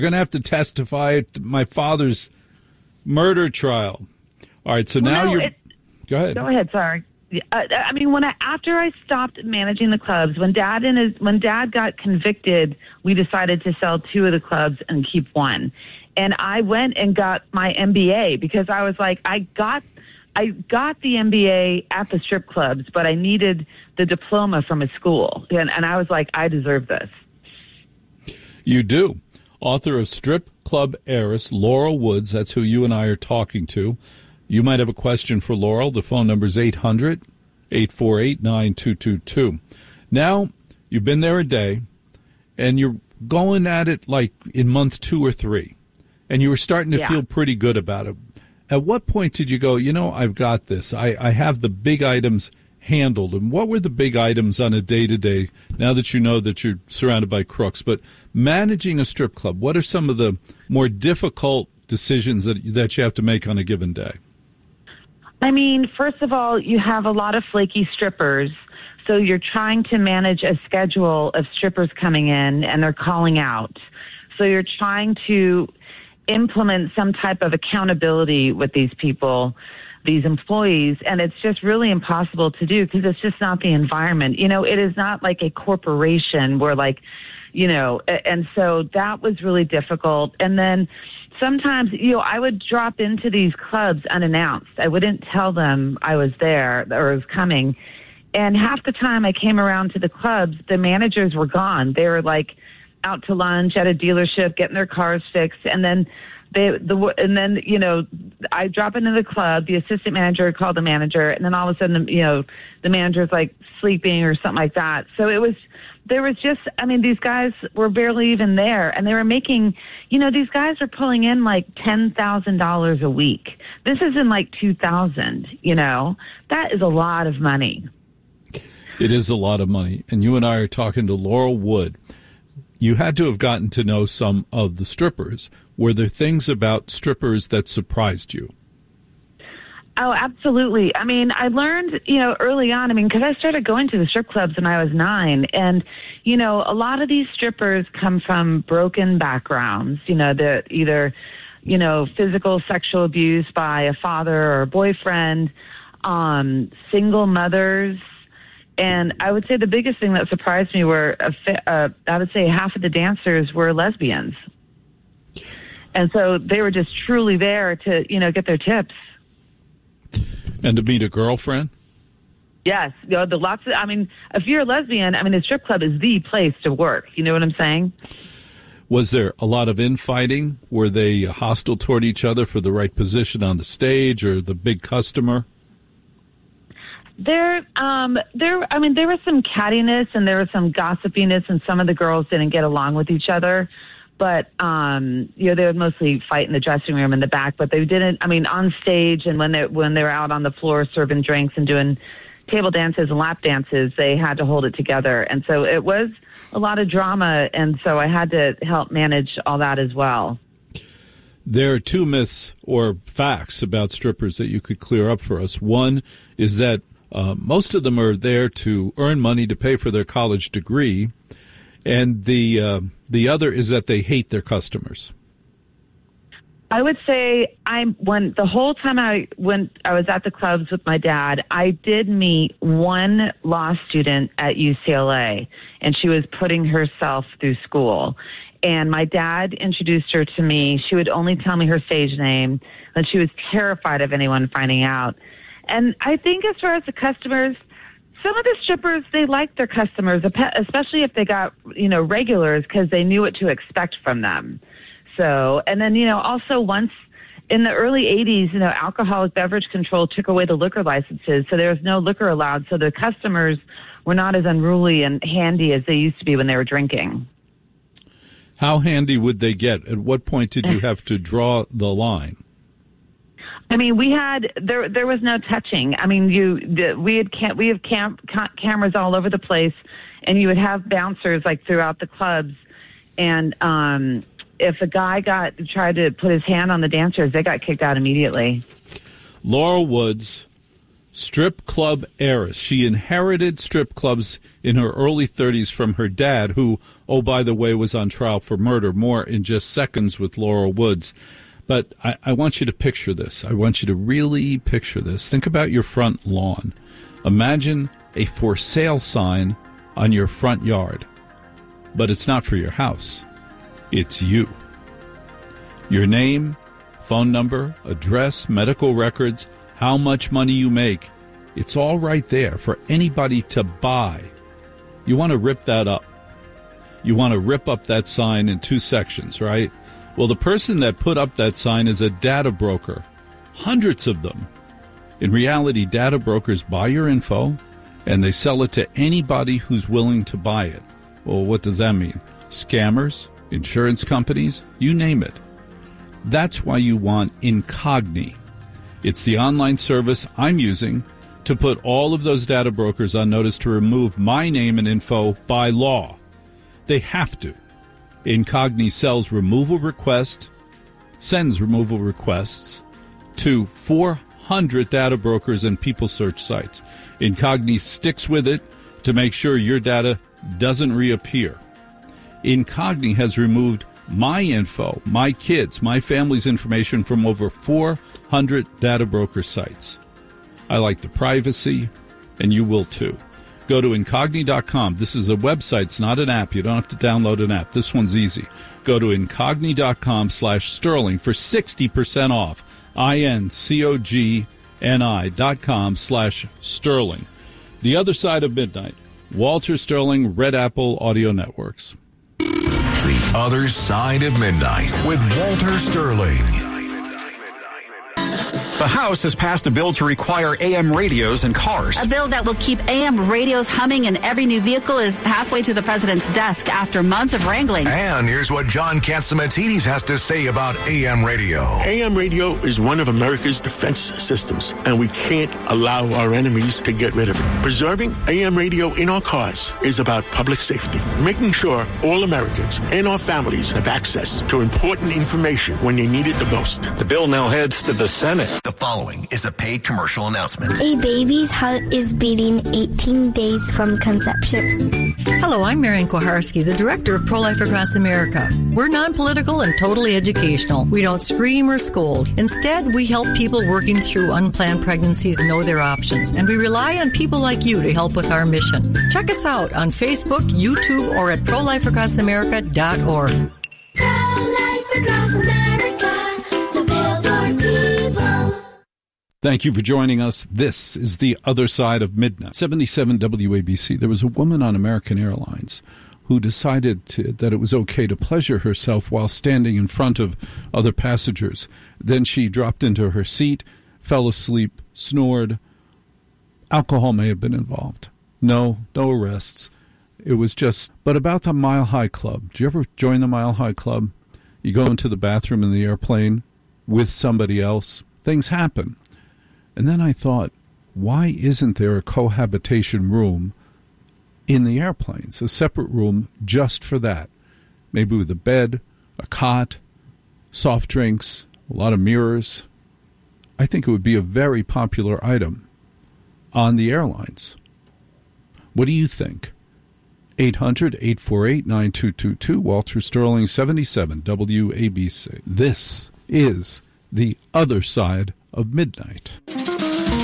You're going to have to testify at my father's murder trial. All right, so now you're... Go ahead. Go ahead, sorry. I mean, after I stopped managing the clubs, when Dad got convicted, we decided to sell 2 of the clubs and keep 1. And I went and got my MBA because I was like, I got the MBA at the strip clubs, but I needed the diploma from a school. And I was like, I deserve this. You do. Author of Strip Club Heiress, Laurel Woods. That's who you and I are talking to. You might have a question for Laurel. The phone number is 800-848-9222. Now, you've been there a day, and you're going at it like in month 2 or 3, and you were starting to feel pretty good about it. At what point did you go, I've got this. I have the big items handled. And what were the big items on a day-to-day, now that you know that you're surrounded by crooks? But managing a strip club, what are some of the more difficult decisions that you have to make on a given day? I mean, first of all, you have a lot of flaky strippers. So you're trying to manage a schedule of strippers coming in and they're calling out. So you're trying to implement some type of accountability with these people, these employees, and it's just really impossible to do because it's just not the environment. It is not like a corporation where and so that was really difficult. And then sometimes, I would drop into these clubs unannounced. I wouldn't tell them I was there or was coming. And half the time I came around to the clubs, the managers were gone. They were like out to lunch at a dealership, getting their cars fixed. And then I drop into the club, the assistant manager would call the manager, and then all of a sudden, the manager's like sleeping or something like that. So these guys were barely even there, and they were making, these guys are pulling in like $10,000 a week. This isn't like $2,000, that is a lot of money. It is a lot of money. And you and I are talking to Laurel Wood. You had to have gotten to know some of the strippers. Were there things about strippers that surprised you? Oh, absolutely. I mean, I learned, early on, because I started going to the strip clubs when I was 9. And, a lot of these strippers come from broken backgrounds. They're either, physical, sexual abuse by a father or a boyfriend, single mothers. And I would say the biggest thing that surprised me were, I would say half of the dancers were lesbians. And so they were just truly there to, get their tips. And to meet a girlfriend? Yes. If you're a lesbian, the strip club is the place to work. You know what I'm saying? Was there a lot of infighting? Were they hostile toward each other for the right position on the stage or the big customer? There was some cattiness and there was some gossipiness, and some of the girls didn't get along with each other. But, they would mostly fight in the dressing room in the back, but they didn't, on stage and when they were out on the floor serving drinks and doing table dances and lap dances, they had to hold it together. And so it was a lot of drama, and so I had to help manage all that as well. There are 2 myths or facts about strippers that you could clear up for us. One is that most of them are there to earn money to pay for their college degree, and the other is that they hate their customers. I would say the whole time I was at the clubs with my dad, I did meet one law student at UCLA, and she was putting herself through school. And my dad introduced her to me. She would only tell me her stage name, and she was terrified of anyone finding out. And I think as far as the customers, some of the strippers, they liked their customers, especially if they got, regulars, because they knew what to expect from them. So, and then, also once in the early 80s, alcoholic beverage control took away the liquor licenses, so there was no liquor allowed. So the customers were not as unruly and handy as they used to be when they were drinking. How handy would they get? At what point did you have to draw the line? There was no touching. We have cameras all over the place, and you would have bouncers like throughout the clubs. And if a guy tried to put his hand on the dancers, they got kicked out immediately. Laurel Woods, strip club heiress. She inherited strip clubs in her early 30s from her dad, who, oh, by the way, was on trial for murder. More in just seconds with Laurel Woods. But I want you to picture this. I want you to really picture this. Think about your front lawn. Imagine a for sale sign on your front yard. But it's not for your house. It's you. Your name, phone number, address, medical records, how much money you make. It's all right there for anybody to buy. You want to rip that up. You want to rip up that sign in 2 sections, right? Well, the person that put up that sign is a data broker. Hundreds of them. In reality, data brokers buy your info, and they sell it to anybody who's willing to buy it. Well, what does that mean? Scammers, insurance companies, you name it. That's why you want Incogni. It's the online service I'm using to put all of those data brokers on notice to remove my name and info by law. They have to. Incogni sends removal requests to 400 data brokers and people search sites. Incogni sticks with it to make sure your data doesn't reappear. Incogni has removed my info, my kids, my family's information from over 400 data broker sites. I like the privacy, and you will too. Go to Incogni.com. This is a website. It's not an app. You don't have to download an app. This one's easy. Go to Incogni.com/Sterling for 60% off. INCOGNI.com/Sterling. The Other Side of Midnight. Walter Sterling, Red Apple Audio Networks. The Other Side of Midnight with Walter Sterling. The House has passed a bill to require AM radios in cars. A bill that will keep AM radios humming in every new vehicle is halfway to the president's desk after months of wrangling. And here's what John Catsimatidis has to say about AM radio. AM radio is one of America's defense systems, and we can't allow our enemies to get rid of it. Preserving AM radio in our cars is about public safety, making sure all Americans and our families have access to important information when they need it the most. The bill now heads to the Senate. The following is a paid commercial announcement. A baby's heart is beating 18 days from conception. Hello, I'm Marian Kuharski, the director of Pro-Life Across America. We're non-political and totally educational. We don't scream or scold. Instead, we help people working through unplanned pregnancies know their options, and we rely on people like you to help with our mission. Check us out on Facebook, YouTube, or at prolifeacrossamerica.org. Pro-Life Across America, the Billboard people. Thank you for joining us. This is The Other Side of Midnight. 77 WABC. There was a woman on American Airlines who decided that it was okay to pleasure herself while standing in front of other passengers. Then she dropped into her seat, fell asleep, snored. Alcohol may have been involved. No arrests. It was just... But about the Mile High Club. Do you ever join the Mile High Club? You go into the bathroom in the airplane with somebody else. Things happen. And then I thought, why isn't there a cohabitation room in the airplanes, a separate room just for that? Maybe with a bed, a cot, soft drinks, a lot of mirrors. I think it would be a very popular item on the airlines. What do you think? 800-848-9222, Walter Sterling, 77 WABC. This is The Other Side of Midnight.